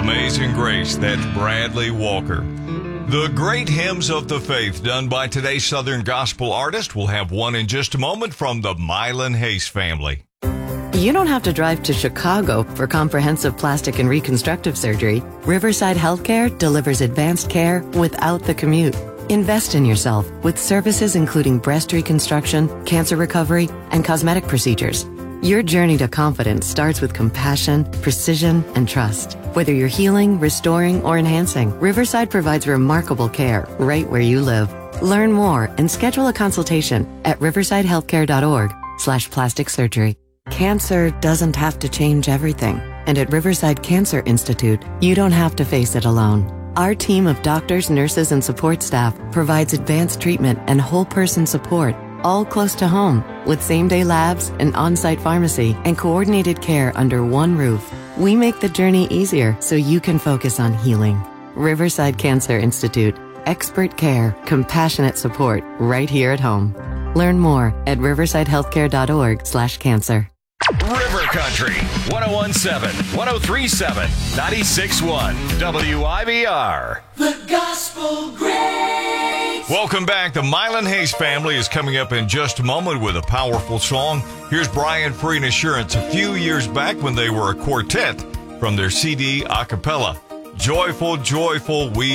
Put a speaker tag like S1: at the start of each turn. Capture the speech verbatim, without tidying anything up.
S1: Amazing Grace. That's Bradley Walker. The Great Hymns of the Faith, done by today's Southern Gospel artist. We'll have one in just a moment from the Mylan Hayes family.
S2: You don't have to drive to Chicago for comprehensive plastic and reconstructive surgery. Riverside Healthcare delivers advanced care without the commute. Invest in yourself with services including breast reconstruction, cancer recovery, and cosmetic procedures. Your journey to confidence starts with compassion, precision, and trust. Whether you're healing, restoring, or enhancing, Riverside provides remarkable care right where you live. Learn more and schedule a consultation at riversidehealthcare.org slash plastic surgery. Cancer doesn't have to change everything. And at Riverside Cancer Institute, you don't have to face it alone. Our team of doctors, nurses, and support staff provides advanced treatment and whole person support, all close to home, with same-day labs, an on-site pharmacy, and coordinated care under one roof. We make the journey easier so you can focus on healing. Riverside Cancer Institute. Expert care, compassionate support, right here at home. Learn more at riversidehealthcare.org slash cancer.
S3: River Country, one oh one point seven, one oh three point seven, ninety-six point one, W I B R.
S4: The Gospel Greats.
S1: Welcome back. The Mylan Hayes family is coming up in just a moment with a powerful song. Here's Brian Free and Assurance a few years back when they were a quartet from their C D a cappella. Joyful, joyful, we